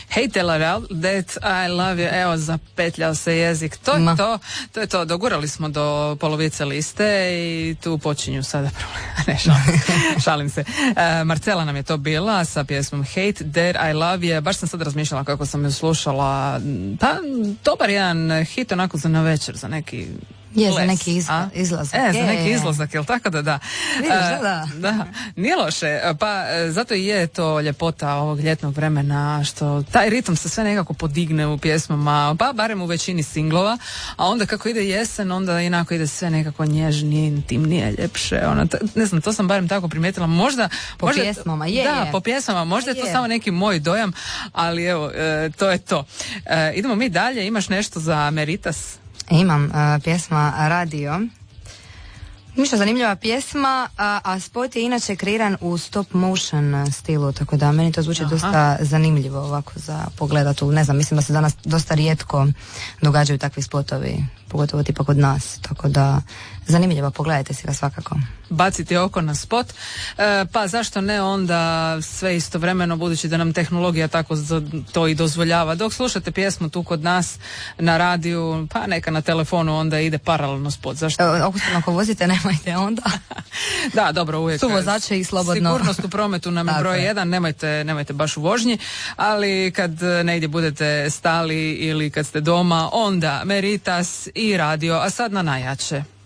Hey Taylor, that I love you, evo zapetljao se jezik, to je to, dogurali smo do polovice liste i tu počinju sada problema, ne šalim se. Marcela nam je to bila sa pjesmom Hate That I Love You, baš sam sad razmišljala kako sam ju slušala, pa dobar jedan hit onako za na večer, za neki za neki izlazak. Za neki izlazak, jel tako da? Vidiš, da. Nije loše, pa zato i je to ljepota ovog ljetnog vremena, što taj ritam se sve nekako podigne u pjesmama, pa barem u većini singlova, a onda kako ide jesen, onda inako ide sve nekako nježnije, intimnije, ljepše, ne znam, to sam barem tako primijetila, možda pjesmama, po pjesmama, možda je to samo neki moj dojam, ali evo, to je to. Idemo mi dalje, imaš nešto za Meritas? Imam pjesma Radio. Ništa zanimljiva pjesma, a spot je inače kreiran u stop motion stilu, tako da meni to zvuči dosta zanimljivo ovako za pogledat. Ne znam, mislim da se danas dosta rijetko događaju takvi spotovi, pogotovo tipa kod nas, tako da zanimljivo, pogledajte si ga svakako. Baciti oko na spot, pa zašto ne onda sve istovremeno, budući da nam tehnologija tako to i dozvoljava. Dok slušate pjesmu tu kod nas na radiju, pa neka na telefonu onda ide paralelno spot. Zašto? Ako vozite, nemojte onda. Da, dobro, uvijek. Su vozače i slobodno. Sigurnost u prometu nam je broj jedan, nemojte baš u vožnji, ali kad negdje budete stali ili kad ste doma, onda Meritas i radio, a sad na najjače.